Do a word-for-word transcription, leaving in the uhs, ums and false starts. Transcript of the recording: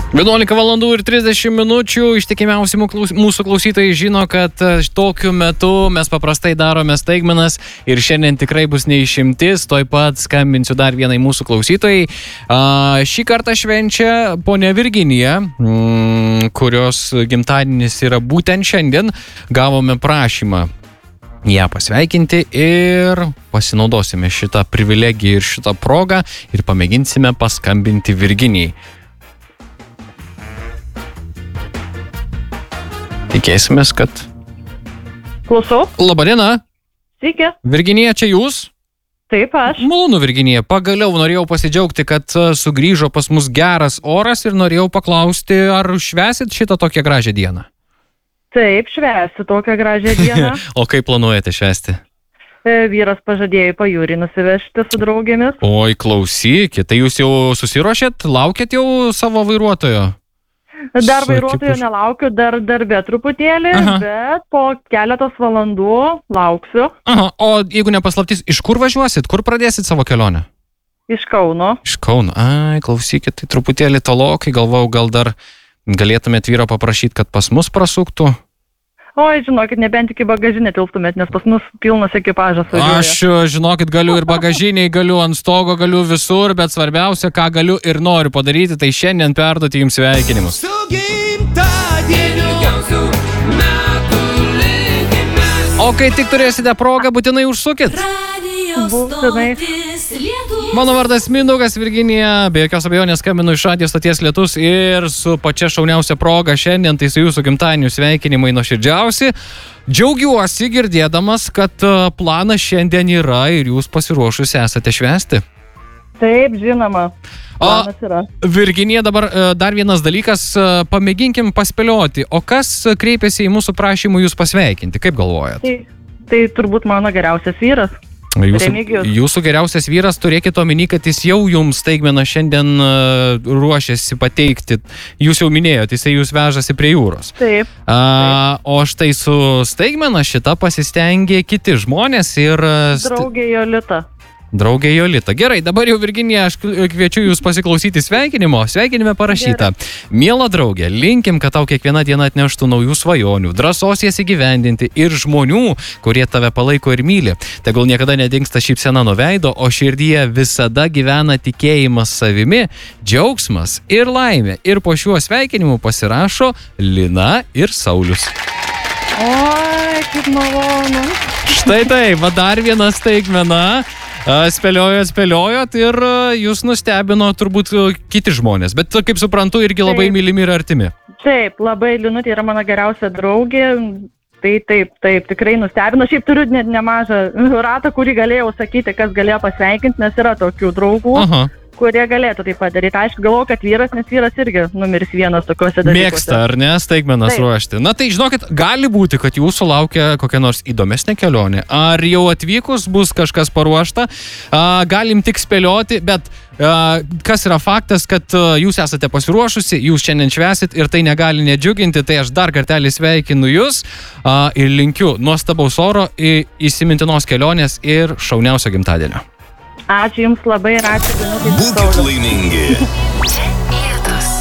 vienuolika valandų ir trisdešimt minučių. Ištikimiausi mūsų klausytojai žino, kad tokiu metu mes paprastai darome staigmenas ir šiandien tikrai bus neišimtis. Tuoj pat skambinsiu dar vienai mūsų klausytojai. Šį kartą švenčia ponia Virginija, kurios gimtadienis yra būtent šiandien. Gavome prašymą ją pasveikinti ir pasinaudosime šitą privilegiją ir šitą progą ir pamėginsime paskambinti Virginijai. Tikėsimės, kad... Klausau. Labadiena. Sveiki. Virginija, čia jūs? Taip, aš. Malonu, Virginija. Pagaliau norėjau pasidžiaugti, kad sugrįžo pas mus geras oras ir norėjau paklausti, ar švęsit šitą tokią gražią dieną? Taip, švęsiu tokią gražią dieną. O kaip planuojate švęsti? Vyras pažadėjo į pajūrį nusivežti su draugėmis. Oi, klausykit, tai jūs jau susiruošėt, laukėt jau savo vairuotojo? Dar vairuotojo nelaukiu, dar darbe truputėlį, Aha. bet po keletos valandų lauksiu. Aha, o jeigu nepaslaptys, iš kur važiuosit, kur pradėsit savo kelionę? Iš Kauno. Iš Kauno, ai, klausykit, tai truputėlį tolokai, galvau, gal dar galėtumėt vyro paprašyti, kad pas mus prasuktų? Oi, žinokit, nebent iki bagažinę tilptumėt, nes pas mus pilnas ekipažas važiuoja. Aš, žinokit, galiu ir bagažiniai, galiu ant stogo, galiu visur, bet svarbiausia, ką galiu ir noriu padaryti, tai šiandien perduoti jums sveikinimus. O kai tik turėsite progą, būtinai užsukit. Būtinai. Mano vardas Mindaugas, Virginija, be jokios abejonės skambinu iš radijo stoties Lietus ir su pačia šauniausia proga šiandien, tai su jūsų gimtadieniu sveikinimai nuoširdžiausi. Džiaugiuosi girdėdamas, kad planas šiandien yra ir jūs pasiruošusi esate švęsti. Taip, žinoma. Planas yra. Virginija, dabar dar vienas dalykas, pamėginkim paspėlioti. O kas kreipėsi į mūsų prašymų jūs pasveikinti, kaip galvojat? Tai, tai turbūt mano geriausias vyras. Jūsų, jūsų geriausias vyras, turėkite omeny, kad jis jau jums staigmeną šiandien uh, ruošiasi pateikti. Jūs jau minėjote, jisai jūs vežasi prie jūros. Taip. Uh, taip. O štai su staigmena šita pasistengė kiti žmonės ir... Draugė Jolita. Draugė Jolita. Gerai, dabar jau, Virginija, aš kviečiu jūs pasiklausyti sveikinimo. Sveikinime parašyta. Gerai. Miela draugė, linkim, kad tau kiekviena diena atneštų naujų svajonių, drąsos jas įgyvendinti ir žmonių, kurie tave palaiko ir myli. Tegul niekada nedingsta šypsena nuo veido, o širdyje visada gyvena tikėjimas savimi, džiaugsmas ir laimė. Ir po šiuo sveikinimu pasirašo Lina ir Saulius. Oi, kaip malonu. Štai tai, va dar viena staigmena. Spėliojot, spėliojot ir jūs nustebino turbūt kiti žmonės, bet kaip suprantu, irgi labai taip. Mylimi ir artimi. Taip, labai Linutė yra mano geriausia draugė, tai taip, taip, tikrai nustebino. Šiaip turiu net nemažą ratą, kurį galėjau sakyti, kas galėjo pasveikinti, nes yra tokių draugų. Aha. Kurie galėtų tai padaryti. Aišku, galvoju, kad vyras, nes vyras irgi numirs vienas tokiuose dalykuose. Mėgsta, ar ne, staigmenas ruošti. Na tai, žinokit, gali būti, kad jūsų laukia kokia nors įdomesnė kelionė. Ar jau atvykus bus kažkas paruošta, a, galim tik spėlioti, bet a, kas yra faktas, kad a, jūs esate pasiruošusi, jūs šiandien švęsit ir tai negali nedžiuginti, tai aš dar kartelį sveikinu jūs a, ir linkiu nuostabaus oro, įsimintinos kelionės ir šauniausio gimtadienio. Ačiū Jums labai ir ačiū. Būkit laimingi.